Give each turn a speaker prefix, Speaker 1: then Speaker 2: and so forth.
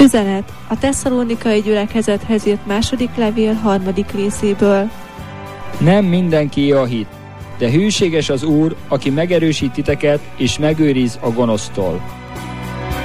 Speaker 1: Üzenet a Tesszalonikai gyülekezethez írt második levél 3. részéből.
Speaker 2: Nem mindenki a hit, de hűséges az Úr, aki megerősít titeket és megőriz a gonosztól.